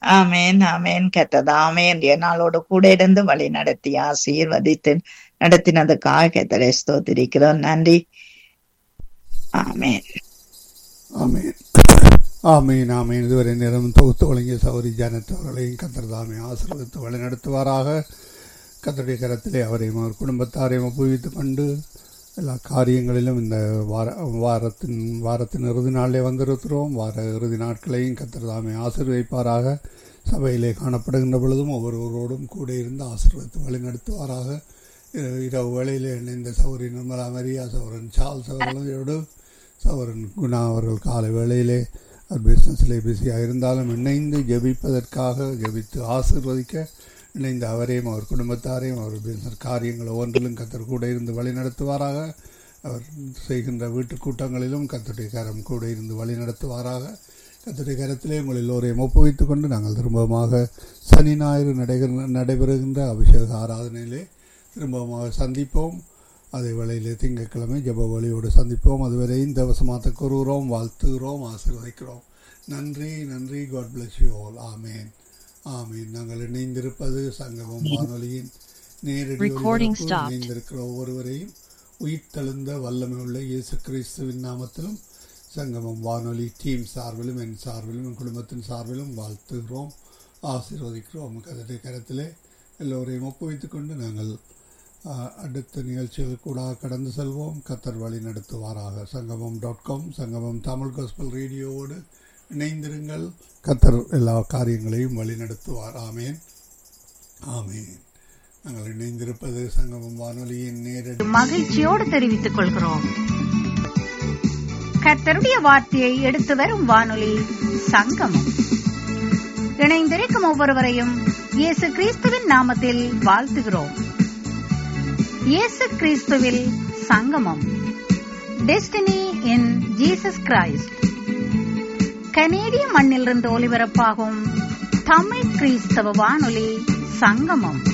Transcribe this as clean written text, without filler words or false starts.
ஆமேன் ஆமேன். கர்த்ததாமே இன்றைய நாளோடு கூட இருந்து வழி நடத்தி ஆசீர்வதித்து நடத்தினதுக்காக கர்த்தரை ஸ்தோத்திரிக்கிறோம். நன்றி. ஆமேன் ஆமேன் ஆமீன் ஆமீன். இதுவரை நேரம் தொகுத்து வழங்கிய சௌரி ஜானத் அவர்களையும் கர்த்தர் தாமே ஆசீர்வதித்து வழிநடத்துவாராக. கர்த்தருடைய கரத்திலே அவரையும் அவர் குடும்பத்தாரையும் ஒப்புவித்துக் கொண்டு எல்லா காரியங்களிலும் இந்த வாரத்தின் இறுதி நாளிலே வந்திருக்கிறோம். வார இறுதி நாட்களையும் கர்த்தர் தாமே ஆசீர்வதிப்பாராக. சபையிலே காணப்படுகின்ற பொழுதும் ஒவ்வொருவரோடும் கூட இருந்து ஆசீர்வதித்து வழிநடத்துவாராக. இரவு வேளையிலே இணைந்த சௌரி நிர்மலா மரியா, சௌரன் சார்ல்ஸ் அவர்களோடு சௌரன் குணா அவர்கள் காலை வேளையிலே பிஸ்னஸிலே பிஸியாக இருந்தாலும் இணைந்து ஜெபிப்பதற்காக ஜெபித்து ஆசீர்வதிக்க இணைந்து அவரையும் அவர் குடும்பத்தாரையும் அவர் பிஸ்னஸ் காரியங்கள் ஒவ்வொன்றிலும் கர்த்தர் கூட இருந்து வழி நடத்துவாராக. அவர் செய்கின்ற வீட்டு கூட்டங்களிலும் கர்த்தருடைய கரம் கூட இருந்து வழி நடத்துவாராக. கர்த்தருடைய கரத்திலே உங்கள் எல்லோரையும் ஒப்புவித்துக் கொண்டு நாங்கள் திரும்பமாக சனி ஞாயிறு நடைபெறுகின்ற அபிஷேக ஆராதனையிலே திரும்பமாக சந்திப்போம். அதே வேளையிலே திங்கட்கிழமை ஜெப வழியோடு சந்திப்போம். அதுவரை இந்த வசமாத்த கூறுகிறோம், வாழ்த்துகிறோம், ஆசீர்வதிக்கிறோம். நன்றி நன்றி. God bless you all. ஆமேன் ஆமீன். நாங்கள் இணைந்திருப்பது சங்கமம் வானொலியின் நேரடி இணைந்திருக்கிற ஒவ்வொருவரையும் உயிர்த்தெழுந்த வல்லமை உள்ள இயேசு கிறிஸ்துவின் நாமத்திலும் சங்கமம் வானொலி டீம் சார்பிலும் என் சார்பிலும் என் குடும்பத்தின் சார்பிலும் வாழ்த்துகிறோம், ஆசீர்வதிக்கிறோம். கர்த்தருடைய கரத்திலே எல்லோரையும் ஒப்புவித்துக் கொண்டு நாங்கள் அடுத்த நிகழ்ச்சிகள் கூட கடந்து செல்வோம். கர்த்தர் வழி நடத்துவாராக. சங்கமம்.com சங்கமம் தமிழ் காஸ்பல் ரேடியோவோடு இணைந்திருங்கள். கர்த்தர் எல்லா காரியங்களையும் வழி நடத்துவார். ஆமேன் ஆமேன். நாங்கள் இணைந்திருப்பது சங்கமம் வானொலியின் நேரடி மகிழ்ச்சியோடு தெரிவித்துக் கொள்கிறோம். கர்த்தருடைய வார்த்தையை எடுத்து வரும் வானொலி சங்கமம். இணைந்திருக்கும் ஒவ்வொருவரையும் இயேசு கிறிஸ்துவின் நாமத்தில் வாழ்த்துகிறோம். இயேசு கிறிஸ்துவில் சங்கமம். Destiny in Jesus Christ. கனேடிய மண்ணிலிருந்து ஒலிபரப்பாகும் தமிழ் கிறிஸ்தவ வானொலி சங்கமம்.